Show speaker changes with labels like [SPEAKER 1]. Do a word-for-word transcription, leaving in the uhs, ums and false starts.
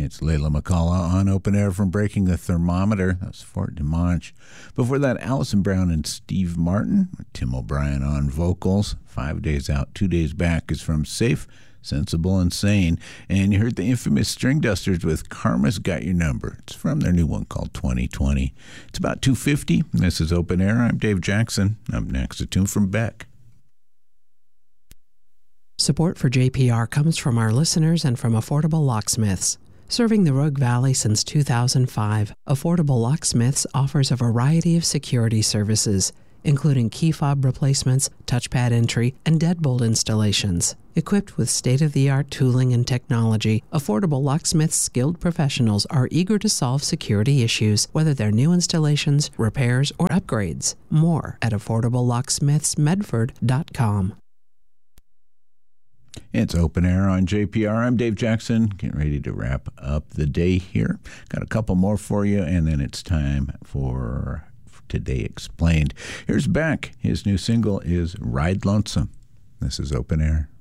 [SPEAKER 1] It's Layla McCullough on Open Air from Breaking the Thermometer. That's Fort Dimanche. Before that, Allison Brown and Steve Martin. Tim O'Brien on vocals. Five Days Out, Two Days Back is from Safe, Sensible, and Sane. And you heard the infamous String Dusters with Karma's Got Your Number. It's from their new one called twenty twenty. It's about two fifty. This is Open Air. I'm Dave Jackson. Up next, a tune from Beck.
[SPEAKER 2] Support for J P R comes from our listeners and from Affordable Locksmiths. Serving the Rogue Valley since two thousand five, Affordable Locksmiths offers a variety of security services, including key fob replacements, touchpad entry, and deadbolt installations. Equipped with state-of-the-art tooling and technology, Affordable Locksmiths' skilled professionals are eager to solve security issues, whether they're new installations, repairs, or upgrades. More at affordable locksmiths medford dot com.
[SPEAKER 1] It's Open Air on J P R. I'm Dave Jackson, getting ready to wrap up the day here. Got a couple more for you, and then it's time for Today Explained. Here's Beck. His new single is Ride Lonesome. This is Open Air.